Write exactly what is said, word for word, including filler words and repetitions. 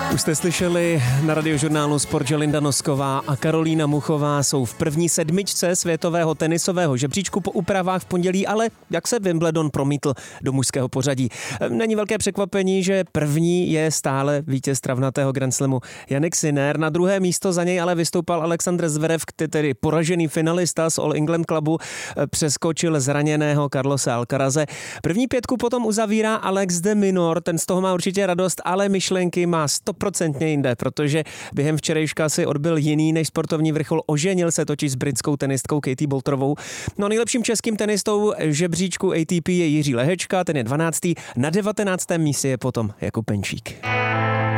Už jste slyšeli na Radiožurnálu Sport, že Linda Nosková a Karolína Muchová jsou v první sedmičce světového tenisového žebříčku po úpravách v pondělí, ale jak se Wimbledon promítl do mužského pořadí. Není velké překvapení, že první je stále vítěz travnatého Grand Slamu Jannik Sinner. Na druhé místo za něj ale vystoupal Alexander Zverev, který poražený finalista z All England Clubu přeskočil zraněného Carlose Alcaraze. První pětku potom uzavírá Alex de Minaur, ten z toho má určitě radost, ale myšlenky má stoprocentně jinde, protože během včerejška si odbyl jiný než sportovní vrchol, oženil se totiž s britskou tenistkou Katie Boulterovou. No nejlepším českým tenistou žebříčku A T P je Jiří Lehečka, ten je dvanáctý, na devatenáctém místě je potom Jakub Penčík.